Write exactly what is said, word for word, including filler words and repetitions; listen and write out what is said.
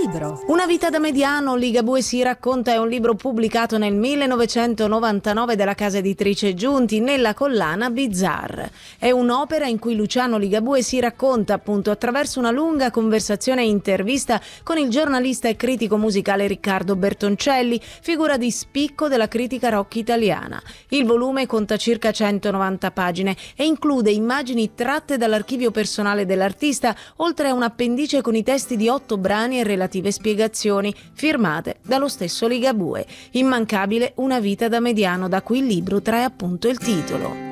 libro. Una vita da mediano, Ligabue si racconta è un libro pubblicato nel millenovecentonovantanove dalla casa editrice Giunti nella collana Bizzarre. È un'opera in cui Luciano Ligabue si racconta appunto attraverso una lunga conversazione e intervista con il giornalista e critico musicale Riccardo Bertoncelli, figura di spicco della critica rock italiana. Il volume conta circa centonovanta pagine e include immagini tratte dall'archivio personale dell'artista, oltre a un appendice con i testi di otto brani e relative spiegazioni, firmate dallo stesso Ligabue. Immancabile Una vita da mediano, da cui il libro trae appunto il titolo.